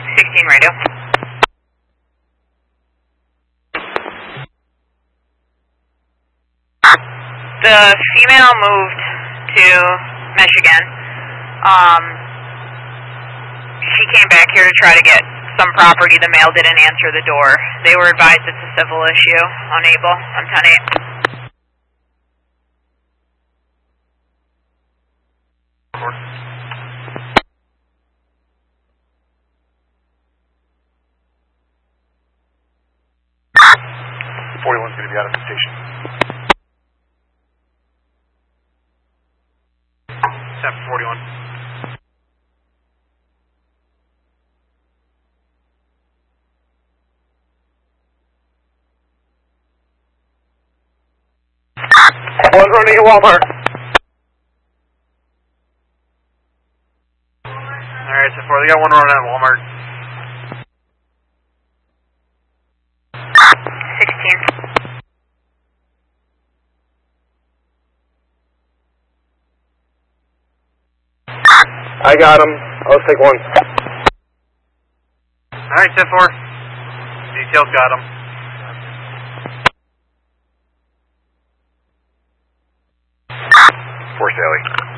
16 radio. The female moved to Michigan. She came back here to try to get some property. The male didn't answer the door. They were advised it's a civil issue. Unable. I'm 10-8. One's going to be out of the station. 741. One running at Walmart. Alright, so 4, they got one running at Walmart. 16. I got him. Let's take one. Alright, 10-4. Details got him. 4 Sally.